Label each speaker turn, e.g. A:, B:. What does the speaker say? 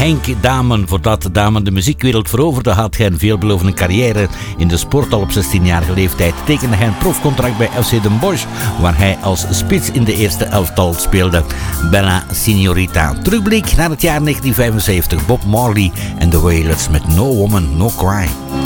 A: Henk Damen. Voordat Damen de muziekwereld veroverde, had hij een veelbelovende carrière in de sport. Al op 16-jarige leeftijd tekende hij een profcontract bij FC Den Bosch, waar hij als spits in de eerste elftal speelde. Bella Signorita. Terugblik naar het jaar 1975. Bob Marley en The Wailers met No Woman, No Cry.